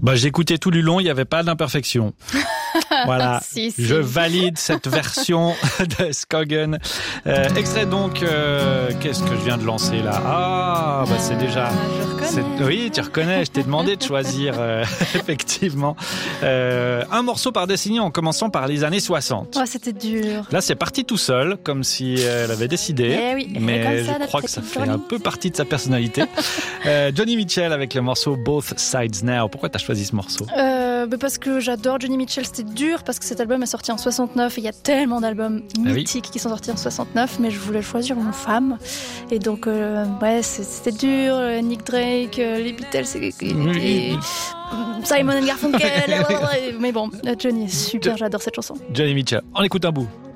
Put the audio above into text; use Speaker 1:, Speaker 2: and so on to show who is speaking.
Speaker 1: J'ai écouté tout du long, il n'y avait pas d'imperfection. Voilà,
Speaker 2: Si.
Speaker 1: Je valide cette version de Skogen. Extrait donc, qu'est-ce que je viens de lancer là ? C'est déjà...
Speaker 2: Je reconnais.
Speaker 1: Oui, tu reconnais, je t'ai demandé de choisir, effectivement. Un morceau par décennie en commençant par les années 60.
Speaker 2: Oh, c'était dur.
Speaker 1: Là, c'est parti tout seul, comme si elle avait décidé.
Speaker 2: Eh oui,
Speaker 1: mais
Speaker 2: comme ça,
Speaker 1: je crois que ça
Speaker 2: notre
Speaker 1: fait
Speaker 2: petit
Speaker 1: un
Speaker 2: Johnny.
Speaker 1: peu partie de sa personnalité. Johnny Mitchell avec le morceau Both Sides Now. Pourquoi t'as choisi ce morceau ?
Speaker 2: Parce que j'adore Johnny Mitchell, c'était dur parce que cet album est sorti en 69 et il y a tellement d'albums mythiques qui sont sortis en 69, mais je voulais choisir une femme et donc c'était dur. Nick Drake, les Beatles, et Simon & Garfunkel, mais bon, Johnny est super, j'adore cette chanson.
Speaker 1: Johnny Mitchell. On écoute un bout.